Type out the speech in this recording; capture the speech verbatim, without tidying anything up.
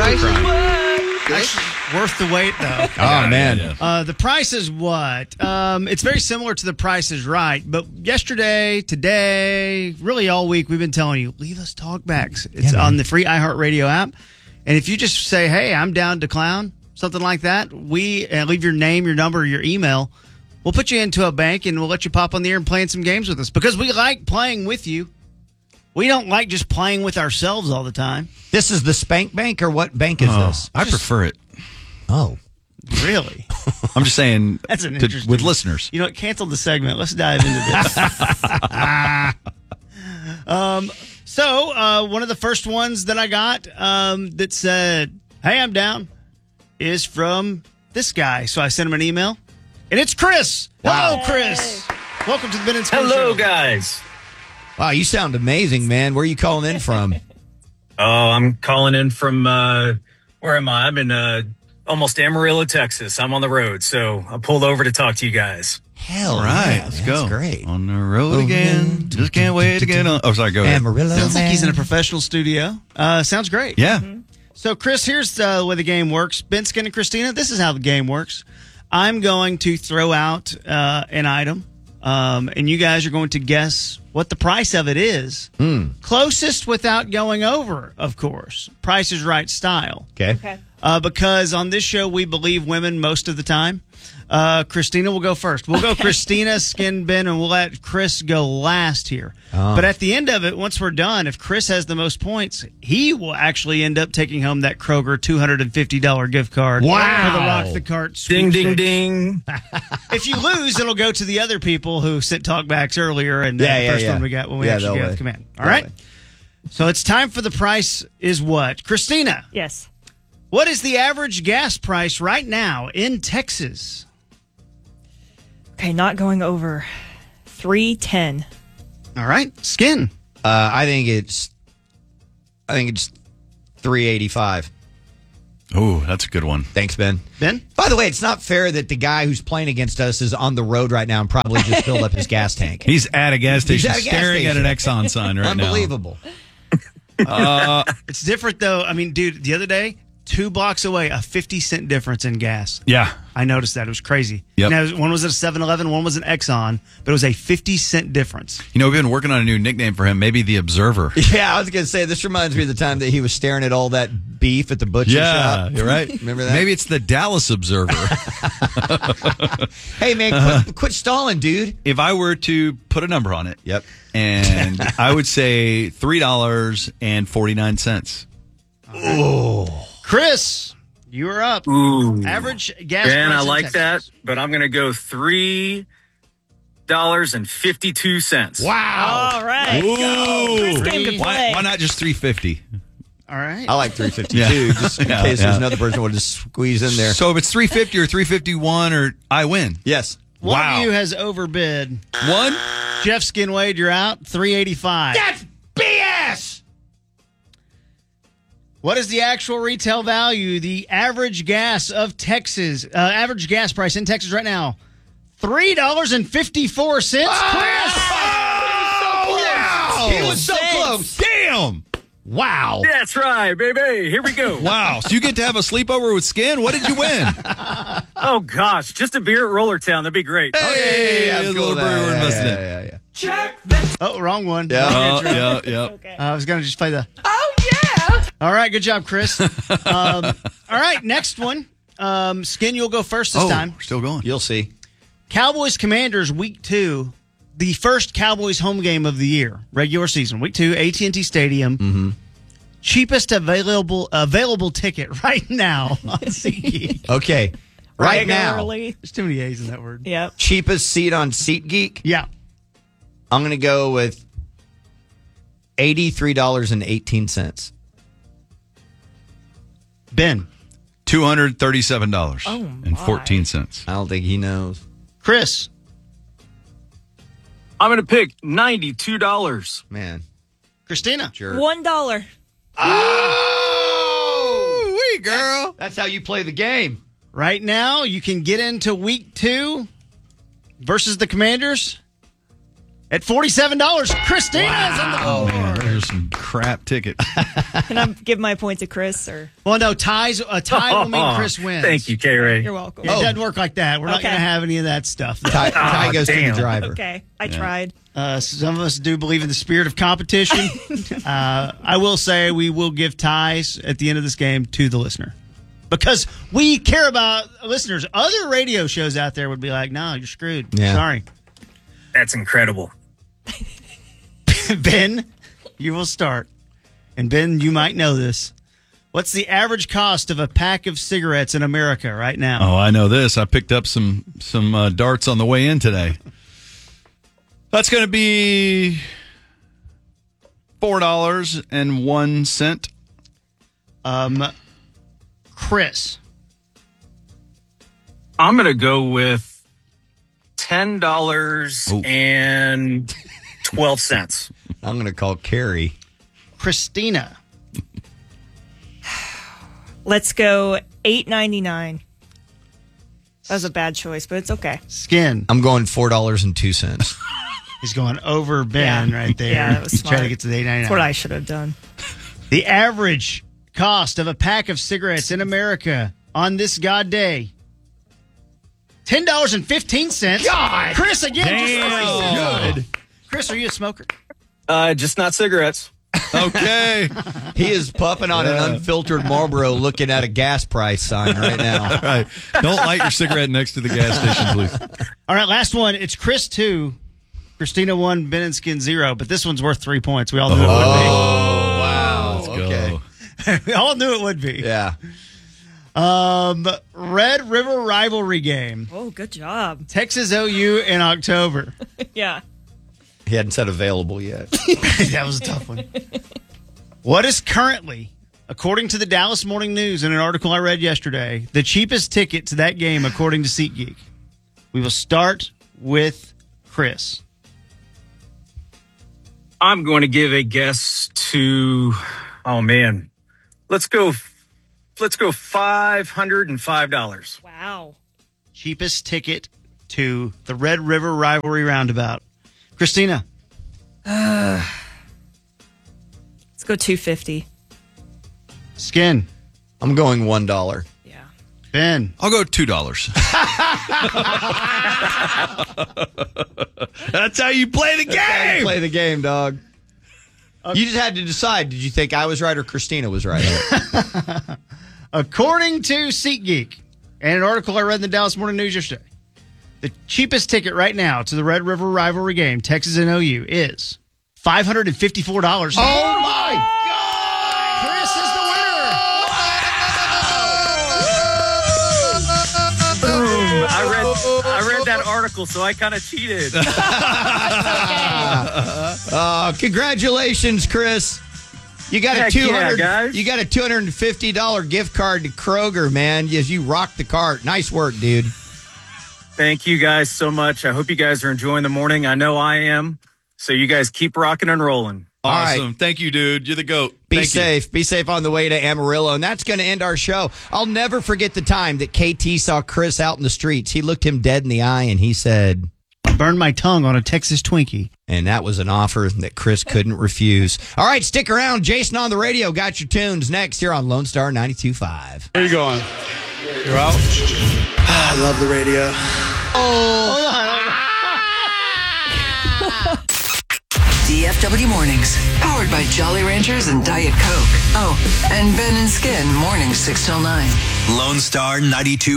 price is Actually, worth the wait, though. Oh, man. Yeah. Uh, the Price is What? Um, it's very similar to The Price is Right, but yesterday, today, really all week, we've been telling you, leave us talkbacks. It's Yeah, on the free iHeartRadio app. And if you just say, hey, I'm down to clown, something like that, we uh, leave your name, your number, your email, we'll put you into a bank and we'll let you pop on the air and playing some games with us because we like playing with you. We don't like just playing with ourselves all the time. This is the Spank Bank, or what bank is Oh, this? I prefer it. Oh. Really? I'm just saying That's an to- interesting- with listeners. You know what? Cancel the segment. Let's dive into this. um, so, uh, one of the first ones that I got um, that said, hey, I'm down, is from this guy. So I sent him an email, and it's Chris. Wow. Hello, Chris. Welcome to the Ben and Skin Hello, Show. guys. Wow, you sound amazing, man. Where are you calling in from? Oh, I'm calling in from, uh, where am I? I'm in uh, almost Amarillo, Texas. I'm on the road, so I pulled over to talk to you guys. Hell, All right, yeah, let's man, go. That's great. On the road Oh, again. yeah. Just can't wait to get on. Oh, sorry, go ahead. Amarillo, Sounds like he's in a man. professional studio. Uh, sounds great. Yeah. So, Chris, here's uh, the way the game works. Ben, Skin, and Christina, this is how the game works. I'm going to throw out uh, an item, um, and you guys are going to guess what the price of it is. Closest without going over, of course. Price is Right style. Okay. Okay. Uh, because on this show, we believe women most of the time. Uh, Christina will go first. We'll go Christina, Skin, Ben, and we'll let Chris go last here. Oh. But at the end of it, once we're done, if Chris has the most points, he will actually end up taking home that Kroger two hundred fifty dollars gift card. Wow. For the Rock the Cart Ding, ding, sweepstakes. ding. If you lose, it'll go to the other people who sent talkbacks earlier. And uh, Yeah, the yeah, first yeah. one we got when we Yeah, actually that got way. the command. All That right. way. So it's time for the Price is What? Christina. Yes. What is the average gas price right now in Texas? Okay, not going over three ten. All right, Skin. Uh, I think it's, I think it's three eighty-five. Oh, that's a good one. Thanks, Ben. Ben? By the way, it's not fair that the guy who's playing against us is on the road right now and probably just filled up his gas tank. He's at a gas He's station at a gas staring station. at an Exxon sign right now. Unbelievable. Uh, It's different, though. I mean, dude, the other day, two blocks away, a fifty cent difference in gas. yeah. I noticed that. It was crazy. Yep. Now, one was at a seven eleven, one was an Exxon, but it was a fifty cent difference. You know, we've been working on a new nickname for him, maybe the Observer. Yeah, I was going to say, this reminds me of the time that he was staring at all that beef at the butcher shop. you're right. Remember that? Maybe it's the Dallas Observer. Hey, man, quit, quit stalling, dude. If I were to put a number on it, Yep. and I would say three dollars and forty-nine cents. Chris, you are up. Ooh. Average gas Ben, price I in like Texas. that, but I'm going to go three dollars and fifty-two cents. Wow. All right. Chris came to Why, play. why not just three fifty? All right. I like three fifty-two, Yeah. just in Yeah, case yeah. there's another person who will just squeeze in there. So if it's three fifty or three fifty-one, or I win. Yes. One Wow. of you has overbid. One. Jeff Skinwade, you're out. three eighty-five. That's B S! What is the actual retail value? The average gas of Texas, uh, average gas price in Texas right now, three dollars and fifty-four cents. Chris, Oh, he was so close. Damn. Wow. That's right, baby. Here we go. Wow. So you get to have a sleepover with Skin? What did you win? Oh, gosh. Just a beer at Roller Town. That'd be great. Hey, I'm a cool little with bird that. we're Yeah, investing yeah, in. yeah, yeah. oh, wrong one. Yeah. Oh, yeah, yeah. Okay. Uh, I was going to just play the. Oh, yeah. All right, good job, Chris. um, all right, next one. Um, Skin, you'll go first this Oh, time. we're still going. You'll see. Cowboys Commanders week two, the first Cowboys home game of the year, regular season, week two, A T and T Stadium. Mm-hmm. Cheapest available available ticket right now on SeatGeek. Okay. Right now, Regularly. There's too many A's in that word. Yep. cheapest seat on SeatGeek, Yeah. I'm going to go with eighty-three dollars and eighteen cents. Ben. two hundred thirty-seven dollars Oh, and my. fourteen cents. I don't think he knows. Chris. I'm going to pick ninety-two dollars. Man. Christina. Sure. One dollar. Oh, we girl. That's how you play the game. Right now, you can get into week two versus the Commanders at forty-seven dollars. Christina's on the board. are some crap tickets. Can I give my point to Chris? Or Well, no, ties. A tie will mean Chris wins. Thank you, K-Ray. you're welcome. Yeah, It doesn't work like that. We're not Okay. going to have any of that stuff. Ty, Ty Oh, goes to damn. the driver. Okay, I tried. Uh, some of us do believe in the spirit of competition. uh, I will say we will give ties at the end of this game to the listener because we care about listeners. Other radio shows out there would be like, no, you're screwed. Yeah. Sorry. That's incredible. Ben, you will start. And Ben, you might know this. What's the average cost of a pack of cigarettes in America right now? Oh, I know this. I picked up some some uh, darts on the way in today. That's going to be four dollars and one cent. Um, Chris. I'm going to go with ten dollars and twelve cents. I'm going to call Carrie. Christina. Let's go eight ninety nine. That was a bad choice, but it's okay. Skin. I'm going four dollars and two cents. He's going over Ben Yeah. right there. Yeah, that was He's trying to smart. get to the eight ninety-nine. That's what I should have done. The average cost of a pack of cigarettes in America on this God day. ten dollars and fifteen cents. God! Chris again. Damn. Good. Chris, are you a smoker? Uh, just not cigarettes. Okay. He is puffing on an unfiltered Marlboro looking at a gas price sign right now. All right. Don't light your cigarette next to the gas station, please. All right, last one. It's Chris two. Christina one, Ben and Skin zero, but this one's worth three points. We all knew Oh, wow. Let's Okay. go. it would be. We all knew it would be. Yeah. Um, Red River rivalry game. Oh, good job. Texas O U in October. Yeah. He hadn't said available yet. That was a tough one. What is currently, according to the Dallas Morning News in an article I read yesterday, the cheapest ticket to that game according to SeatGeek? We will start with Chris. I'm going to give a guess to, oh man, let's go, let's go five hundred five dollars. Wow. Cheapest ticket to the Red River rivalry roundabout. Christina. Let's go two fifty. Skin. I'm going one dollar. Yeah. Ben. I'll go two dollars. That's how you play the game. Play the game, dog. You just had to decide. Did you think I was right or Christina was right? According to SeatGeek and an article I read in the Dallas Morning News yesterday, the cheapest ticket right now to the Red River rivalry game, Texas and O U, is five hundred fifty-four dollars. Oh, my God! Chris is the winner. Boom. I read, I read that article, so I kind of cheated. Uh, congratulations, Chris. You got a Heck two yeah, hundred. guys. You got a two hundred and fifty dollar gift card to Kroger, man. As you rock the cart. Nice work, dude. Thank you guys so much. I hope you guys are enjoying the morning. I know I am. So you guys keep rocking and rolling. All Awesome. right. Thank you, dude. You're the GOAT. Be Thank you. safe. Be safe on the way to Amarillo. And that's going to end our show. I'll never forget the time that K T saw Chris out in the streets. He looked him dead in the eye and he said, Burned my tongue on a Texas Twinkie. and that was an offer that Chris couldn't refuse. All right, stick around. Jason on the radio got your tunes next here on Lone Star ninety-two point five. Where you going? You're out? I love the radio. D F W Mornings, powered by Jolly Ranchers and Diet Coke. Oh, and Ben and Skin, mornings six till nine. Lone Star ninety-two.